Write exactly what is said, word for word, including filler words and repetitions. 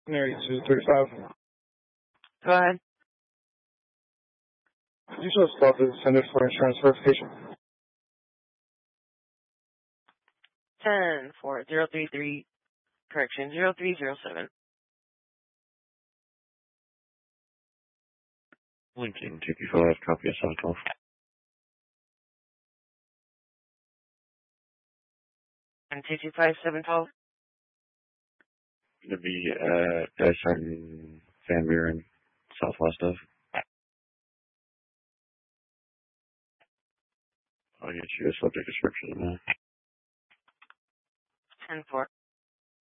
Area two thirty-five. Go ahead. Could you just spell the sender for insurance verification? Ten four zero three three. Correction zero three zero seven. Lincoln two two five. Copy of sound call. And two two five seven twelve. Gonna be uh a certain Van Buren, southwest of. I'll get you a subject description in that. Ten four.